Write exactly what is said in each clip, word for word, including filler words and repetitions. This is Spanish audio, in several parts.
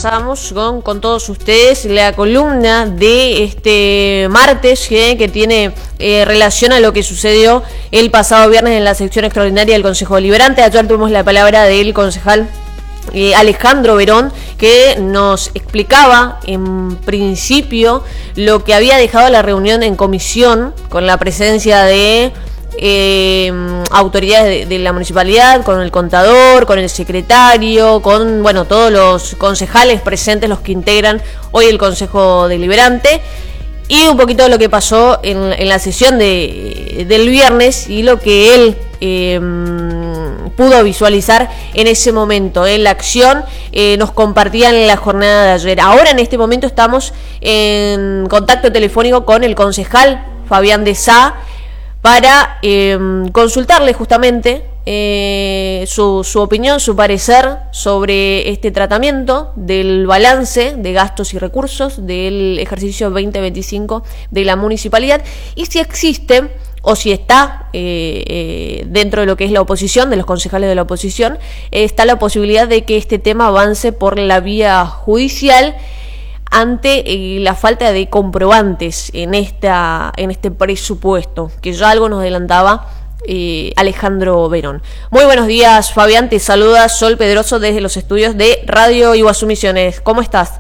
repasamos con, con todos ustedes la columna de este martes que, que tiene eh, relación a lo que sucedió el pasado viernes en la sección extraordinaria del Consejo Deliberante. Ayer tuvimos la palabra del concejal eh, Alejandro Verón, que nos explicaba en principio lo que había dejado la reunión en comisión con la presencia de Eh, autoridades de, de la municipalidad, con el contador, con el secretario, con bueno todos los concejales presentes, los que integran hoy el Consejo Deliberante, y un poquito de lo que pasó en, en la sesión de, del viernes y lo que él eh, pudo visualizar en ese momento, en la acción, eh, nos compartían en la jornada de ayer. Ahora en este momento estamos en contacto telefónico con el concejal Fabián de Sá, para eh, consultarle justamente eh, su, su opinión, su parecer sobre este tratamiento del balance de gastos y recursos del ejercicio veinte veinticinco de la municipalidad, y si existe o si está eh, eh, dentro de lo que es la oposición, de los concejales de la oposición, eh, está la posibilidad de que este tema avance por la vía judicial ante eh, la falta de comprobantes en esta en este presupuesto, que ya algo nos adelantaba eh, Alejandro Verón. Muy buenos días, Fabián, te saluda Sol Pedroso desde los estudios de Radio Iguazú Misiones. ¿Cómo estás?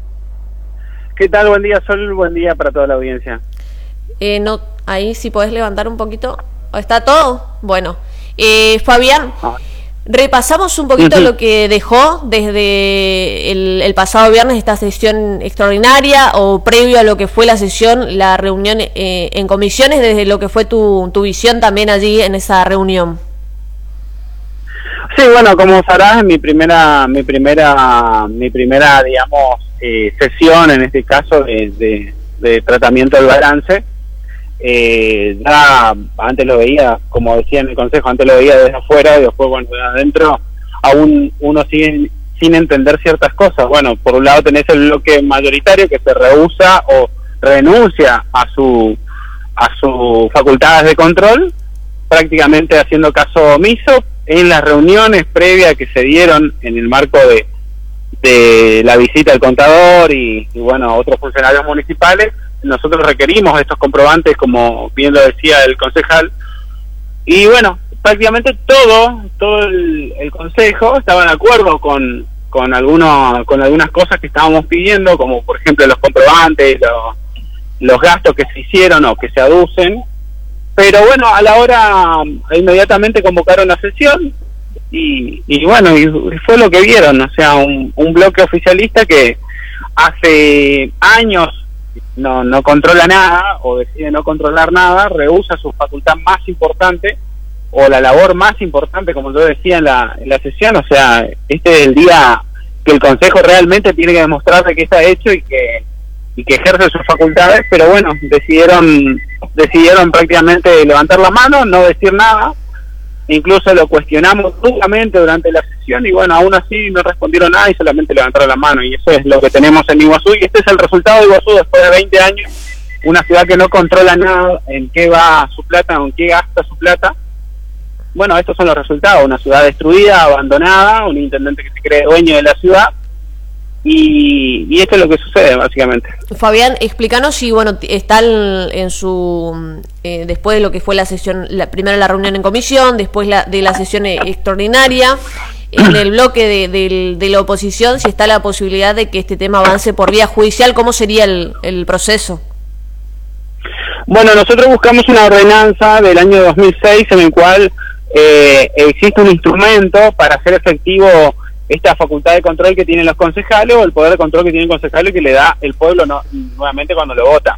¿Qué tal? Buen día, Sol, buen día para toda la audiencia. Eh, no, ahí si podés levantar un poquito. ¿Está todo? Bueno, eh, Fabián, ah. repasamos un poquito uh-huh. lo que dejó desde el, el pasado viernes esta sesión extraordinaria, o previo a lo que fue la sesión, la reunión eh, en comisiones, desde lo que fue tu, tu visión también allí en esa reunión. Sí, bueno, como sabrás, mi primera, mi primera, mi primera, digamos, eh, sesión en este caso de, de, de tratamiento del balance. Eh, ya antes lo veía, como decía en el consejo, antes lo veía desde afuera, y después bueno, de adentro aún uno sigue sin entender ciertas cosas. Bueno, por un lado tenés el bloque mayoritario que se rehúsa o renuncia a su a sus facultades de control, prácticamente haciendo caso omiso en las reuniones previas que se dieron en el marco de, de la visita del contador y, y bueno, otros funcionarios municipales. Nosotros requerimos estos comprobantes, como bien lo decía el concejal, y bueno, prácticamente todo todo el, el consejo estaba de acuerdo con con algunos con algunas cosas que estábamos pidiendo, como por ejemplo los comprobantes, los, los gastos que se hicieron o que se aducen. Pero bueno, a la hora inmediatamente convocaron la sesión y, y bueno, y, y fue lo que vieron, o sea, un, un bloque oficialista que hace años no no controla nada, o decide no controlar nada, rehúsa su facultad más importante, o la labor más importante, como yo decía en la, en la sesión. O sea, este es el día que el consejo realmente tiene que demostrar de que está hecho y que y que ejerce sus facultades, pero bueno, decidieron decidieron prácticamente levantar la mano, no decir nada. Incluso lo cuestionamos duramente durante la sesión y bueno, aún así no respondieron nada y solamente levantaron la mano, y eso es lo que tenemos en Iguazú, y este es el resultado de Iguazú después de veinte años, una ciudad que no controla nada en qué va su plata, en qué gasta su plata. Bueno, estos son los resultados: una ciudad destruida, abandonada, un intendente que se cree dueño de la ciudad, y, y esto es lo que sucede básicamente. Fabián, explícanos si bueno está el, en su eh, después de lo que fue la sesión, la, primero la reunión en comisión, después la, de la sesión extraordinaria, en el bloque de, de, de la oposición, si está la posibilidad de que este tema avance por vía judicial. ¿Cómo sería el, el proceso? Bueno, nosotros buscamos una ordenanza del año dos mil seis en el cual eh, existe un instrumento para hacer efectivo esta facultad de control que tienen los concejales, o el poder de control que tiene el concejal que le da el pueblo no, nuevamente cuando lo vota.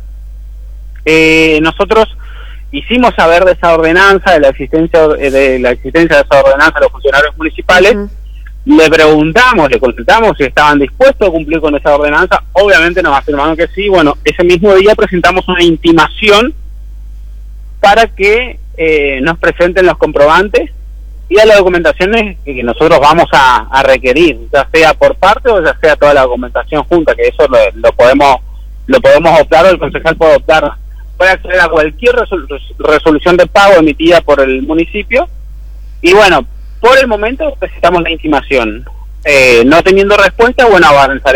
Eh, nosotros hicimos saber de esa ordenanza, de la existencia de la existencia de esa ordenanza a los funcionarios municipales. Uh-huh. Le preguntamos, le consultamos si estaban dispuestos a cumplir con esa ordenanza. Obviamente nos afirmaron que sí. Bueno, ese mismo día presentamos una intimación para que eh, nos presenten los comprobantes y a las documentaciones que nosotros vamos a, a requerir, ya sea por parte o ya sea toda la documentación junta, que eso lo, lo podemos lo podemos optar, o el concejal puede optar, puede acceder a cualquier resol, resolución de pago emitida por el municipio. Y bueno, por el momento presentamos la intimación. Eh, no teniendo respuesta, bueno, avanzaremos